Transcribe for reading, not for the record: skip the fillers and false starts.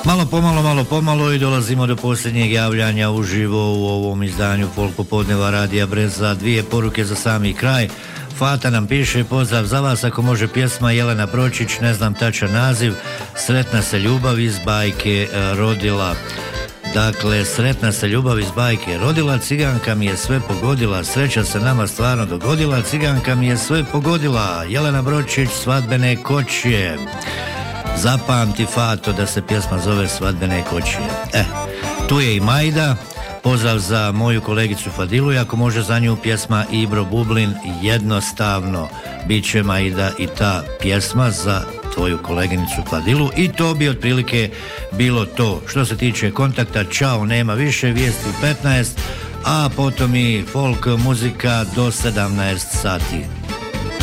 Malo pomalo i dolazimo do posljednjeg javljanja uživo u ovom izdanju Folk popodneva Radija Breza. Dvije poruke za sami kraj. Fata nam piše: pozdrav za vas, ako može pjesma Jelena Pročić, ne znam tačan naziv, Sretna se ljubav iz bajke rodila. Dakle, sretna se ljubav iz bajke rodila, ciganka mi je sve pogodila, sreća se nama stvarno dogodila, ciganka mi je sve pogodila. Jelena Pročić, Svadbene kočije. Zapamti, Fato, da se pjesma zove Svadbene kočije. Tu je i Majda. Pozdrav za moju kolegicu Fadilu i ako može za nju pjesma Ibro Bublin, jednostavno. Biće, Majda, i ta pjesma za tvoju koleginicu Fadilu i to bi otprilike bilo to. Što se tiče kontakta, čao, nema više, vijesti u 15, a potom i folk muzika do 17 sati.